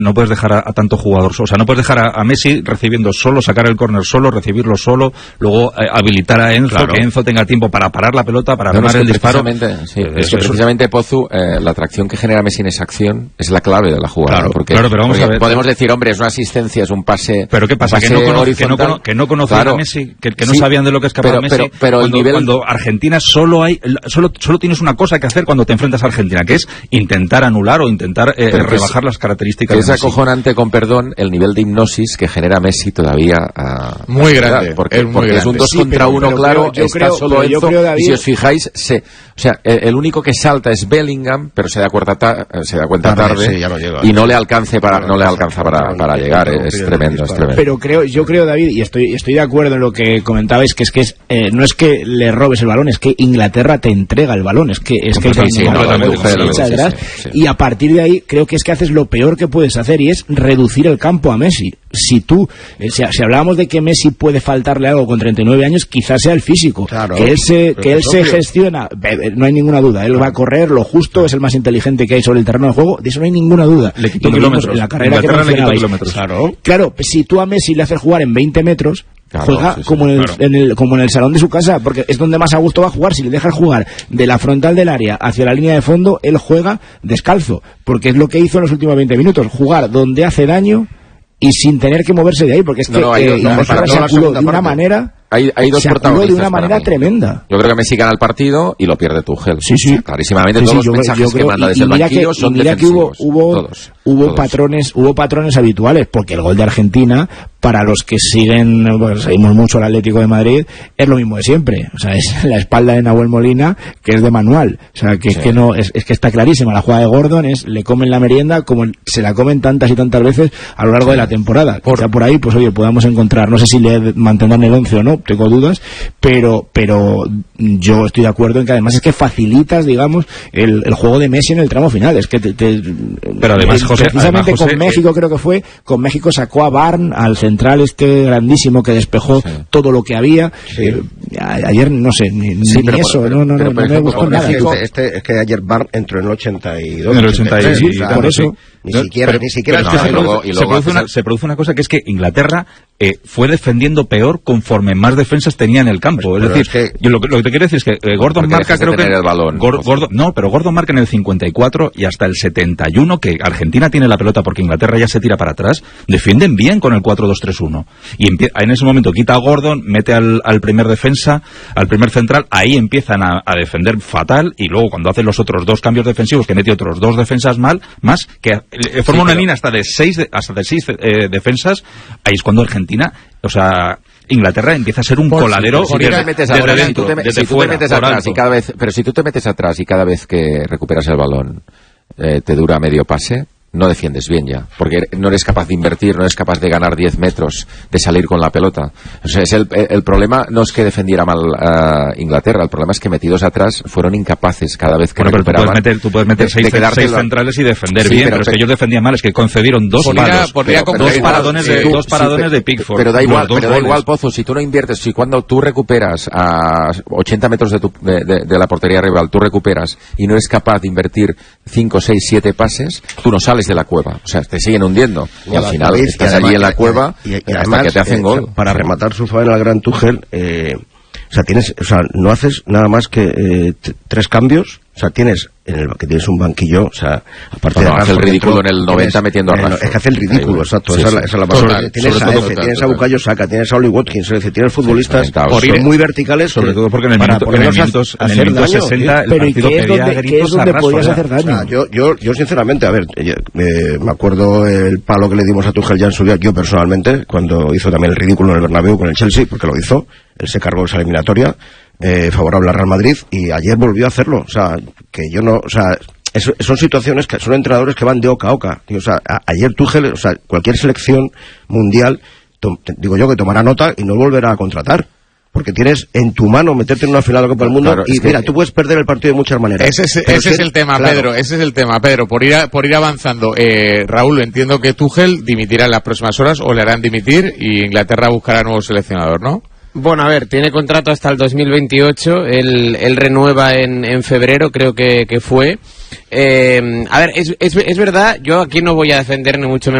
no puedes dejar a tanto jugador, o sea, no puedes dejar a Messi recibiendo solo, sacar el córner solo, recibirlo solo, luego habilitar a Enzo, claro, que Enzo tenga tiempo para parar la pelota, para ganar el disparo. Precisamente, Pozu, la atracción que genera Messi en esa acción es la clave de la jugada. Claro, porque, claro, pero vamos a ver. Podemos decir, hombre, es una asistencia, es un pase. Pero ¿qué pasa? Que no conocían a Messi, que no sabían de lo que es capaz Messi. Pero cuando Argentina solo tienes una cosa que hacer cuando te enfrentas a Argentina, que es intentar anular o intentar rebajar las características. Es acojonante, con perdón, el nivel de hipnosis que genera Messi todavía. Muy grande. Porque es un 2 contra 1, claro. Está solo Enzo. Y si os fijáis, el único que salta es Bellingham, pero se da cuenta tarde, y no le alcanza para llegar. Es tremendo. Pero yo creo, David, y estoy de acuerdo en lo que comentabais, que no es que le robes el balón, es que Inglaterra te entrega el balón, es que y a partir de ahí creo que es que haces lo peor que puedes hacer, y es reducir el campo a Messi. Si hablábamos de que Messi puede faltarle algo con 39 años, quizás sea el físico, claro, que él se gestiona, no hay ninguna duda, él va a correr lo justo, es el más inteligente que hay sobre el terreno de juego, de eso no hay ninguna duda. Le quitó kilómetros en la carrera que mencionabais. Claro, si tú a Messi le haces jugar en 20 metros, juega como en el salón de su casa, porque es donde más a gusto va a jugar. Si le dejas jugar de la frontal del área hacia la línea de fondo, él juega descalzo, porque es lo que hizo en los últimos 20 minutos, jugar donde hace daño y sin tener que moverse de ahí, porque es que se aculó de una manera... Hay dos protagonistas de una manera tremenda. Yo creo que Messi gana el partido y lo pierde Tuchel. Sí. Clarísimamente, todos los mensajes que manda desde el banquillo son defensivos. Hubo patrones habituales, porque el gol de Argentina, para los que seguimos mucho al Atlético de Madrid, es lo mismo de siempre. O sea, es la espalda de Nahuel Molina, que es de manual. O sea, que que está clarísima. La jugada de Gordon le comen la merienda como se la comen tantas y tantas veces a lo largo de la temporada. Quizá por ahí, pues oye, podamos encontrar, no sé si le mantendrán el 11 o no, tengo dudas, pero yo estoy de acuerdo en que además es que facilitas, digamos, el juego de Messi en el tramo final. Es que pero además, José, precisamente con México, creo que fue, con México sacó a Barn, al central grandísimo que despejó todo lo que había. Ayer no sé, ni eso, no me gustó nada. Es que ayer Barn entró en el 82. En el 86, por eso. Ni siquiera. Se produce una cosa, que es que Inglaterra fue defendiendo peor conforme más defensas tenía en el campo. Es decir, yo lo que te quiero decir es que Gordon marca, creo que el balón. Pero Gordon marca en el 54 y hasta el 71, que Argentina tiene la pelota porque Inglaterra ya se tira para atrás, defienden bien con el 4-2-3-1. Y en ese momento quita a Gordon, mete al primer defensa, al primer central, ahí empiezan a defender fatal, y luego cuando hacen los otros dos cambios defensivos, que mete otros dos defensas más, que forma una línea hasta de seis defensas, ahí es cuando Argentina, o sea, Inglaterra empieza a ser un coladero desde dentro, desde fuera. Pero si tú te metes atrás y cada vez que recuperas el balón te dura medio pase, no defiendes bien ya, porque no eres capaz de invertir, no eres capaz de ganar 10 metros, de salir con la pelota. O sea, el problema no es que defendiera mal Inglaterra, el problema es que metidos atrás fueron incapaces cada vez que recuperaban. Tú puedes meter seis centrales y defender bien, pero es que ellos defendían mal, es que concedieron dos paradones de Pickford. Pero da igual, Pozo, si tú no inviertes, si cuando tú recuperas a 80 metros de la portería rival, tú recuperas y no eres capaz de invertir 5, 6, 7 pases, tú no sales de la cueva, o sea, te siguen hundiendo y al final estás allí en la cueva y hasta que te hacen gol. Para rematar su faena al gran Tuchel, no haces nada más que 3 cambios. O sea, tienes que tienes un banquillo, o sea, aparte de hace el ridículo en el 90 metiendo a Rashford. Es que hace el ridículo, exacto. Esa es la base. Tienes a Efe, tienes a Bukayo Saka, tienes a Oli Watkins, es decir, tienes futbolistas son muy verticales, sobre todo porque en el minuto 60 el partido pedía gritos a Rashford. Yo sinceramente, a ver, me acuerdo el palo que le dimos a Tuchel ya en su día, yo personalmente, cuando hizo también el ridículo en el Bernabéu con el Chelsea, porque lo hizo, él se cargó esa eliminatoria favorable al Real Madrid, y ayer volvió a hacerlo. O sea, que yo no, o sea, son situaciones que son entrenadores que van de oca a oca. O sea, ayer Tuchel, o sea, cualquier selección mundial, digo yo, que tomará nota y no volverá a contratar. Porque tienes en tu mano meterte en una final de la Copa del Mundo, y mira, tú puedes perder el partido de muchas maneras. Ese es el tema, claro. Pedro, ese es el tema, Pedro. Por ir avanzando, Raúl, entiendo que Tuchel dimitirá en las próximas horas, o le harán dimitir, y Inglaterra buscará nuevo seleccionador, ¿no? Bueno, a ver, tiene contrato hasta el 2028, él renueva en febrero, creo que fue. A ver, es verdad, yo aquí no voy a defender ni mucho menos